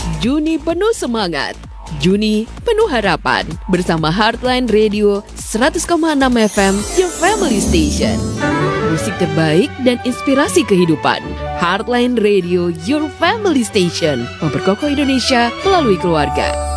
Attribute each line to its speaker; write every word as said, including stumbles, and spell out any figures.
Speaker 1: Juni penuh semangat, Juni penuh harapan bersama Heartline Radio seratus koma enam F M, Your Family Station. Musik terbaik dan inspirasi kehidupan. Heartline Radio, Your Family Station, memperkokoh Indonesia melalui keluarga.